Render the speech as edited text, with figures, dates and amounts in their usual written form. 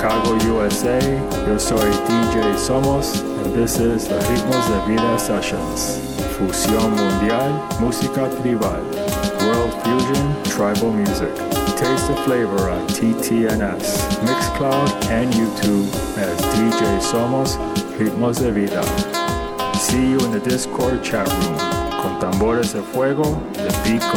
Chicago, USA. Yo soy DJ Somos, and this is the Ritmos de Vida Sessions. Fusión mundial, música tribal, world fusion, tribal music. Taste the flavor on TTNS, Mixcloud, and YouTube as DJ Somos, Ritmos de Vida. See you in the Discord chat room. Con tambores de fuego, the beat